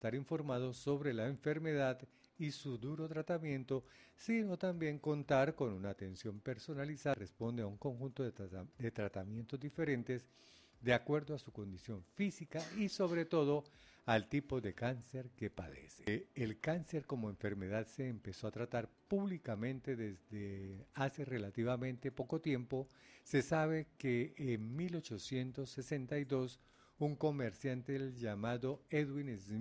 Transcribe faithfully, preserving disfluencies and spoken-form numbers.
estar informado sobre la enfermedad y su duro tratamiento, sino también contar con una atención personalizada que responde a un conjunto de, trata de tratamientos diferentes de acuerdo a su condición física y sobre todo al tipo de cáncer que padece. Eh, El cáncer como enfermedad se empezó a tratar públicamente desde hace relativamente poco tiempo. Se sabe que en mil ochocientos sesenta y dos un comerciante llamado Edwin Smith